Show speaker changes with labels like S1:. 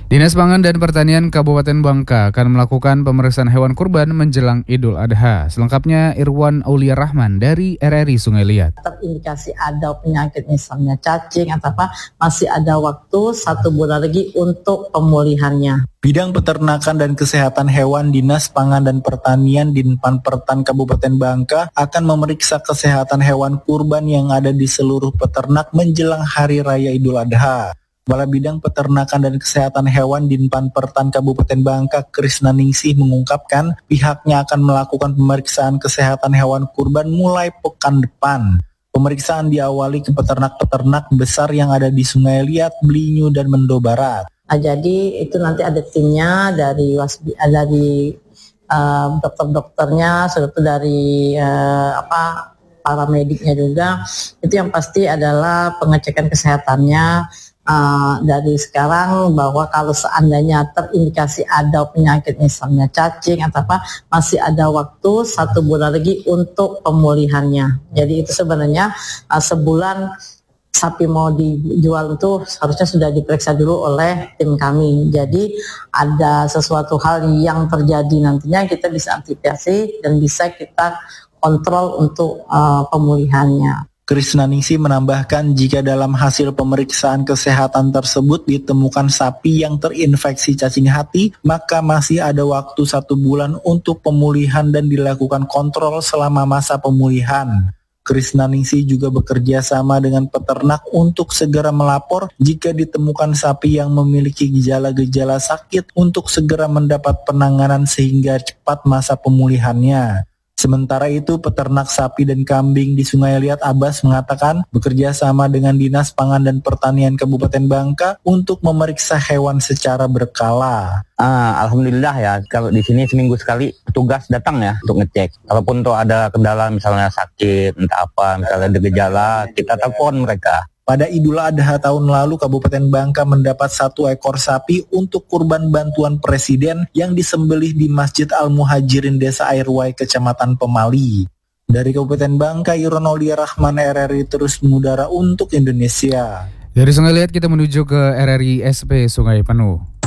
S1: Dinas Pangan dan Pertanian Kabupaten Bangka akan melakukan pemeriksaan hewan kurban menjelang Idul Adha. Selengkapnya Irwan Aulia Rahman dari RRI Sungai Liat.
S2: Terindikasi ada penyakit misalnya cacing atau apa, masih ada waktu 1 bulan lagi untuk pemulihannya.
S3: Bidang Peternakan dan Kesehatan Hewan Dinas Pangan dan Pertanian Dinpan Pertan Kabupaten Bangka akan memeriksa kesehatan hewan kurban yang ada di seluruh peternak menjelang Hari Raya Idul Adha. Kepala Bidang Peternakan dan Kesehatan Hewan Dinpan Pertan Kabupaten Bangka, Krisna Ningsih mengungkapkan pihaknya akan melakukan pemeriksaan kesehatan hewan kurban mulai pekan depan. Pemeriksaan diawali ke peternak-peternak besar yang ada di Sungai Liat, Blinyu, dan Mendo Barat.
S2: Nah, jadi itu nanti ada timnya dari dokter-dokternya, serta dari para mediknya juga. Itu yang pasti adalah pengecekan kesehatannya. Dari sekarang bahwa kalau seandainya terindikasi ada penyakit misalnya cacing atau apa, masih ada waktu 1 bulan lagi untuk pemulihannya. Jadi itu sebenarnya sebulan sapi mau dijual itu harusnya sudah diperiksa dulu oleh tim kami. Jadi ada sesuatu hal yang terjadi nantinya kita bisa antisipasi dan bisa kita kontrol untuk pemulihannya.
S3: Krisna Ningsih menambahkan jika dalam hasil pemeriksaan kesehatan tersebut ditemukan sapi yang terinfeksi cacing hati, maka masih ada waktu 1 bulan untuk pemulihan dan dilakukan kontrol selama masa pemulihan. Krisna Ningsih juga bekerja sama dengan peternak untuk segera melapor jika ditemukan sapi yang memiliki gejala-gejala sakit untuk segera mendapat penanganan sehingga cepat masa pemulihannya. Sementara itu, peternak sapi dan kambing di Sungai Liat Abbas mengatakan bekerja sama dengan Dinas Pangan dan Pertanian Kabupaten Bangka untuk memeriksa hewan secara berkala.
S4: Alhamdulillah ya, kalau di sini seminggu sekali petugas datang ya untuk ngecek. Kalaupun tuh ada kendala misalnya sakit, entah apa, misalnya ada gejala, kita telepon mereka.
S3: Pada Idul Adha tahun lalu, Kabupaten Bangka mendapat 1 ekor sapi untuk kurban bantuan Presiden yang disembelih di Masjid Al-Muhajirin Desa Airway, Kecamatan Pemali. Dari Kabupaten Bangka, Irwan Aulia Rahman, RRI terus mengudara untuk Indonesia.
S1: Dari Sungai Liat kita menuju ke RRI SP Sungai Penuh.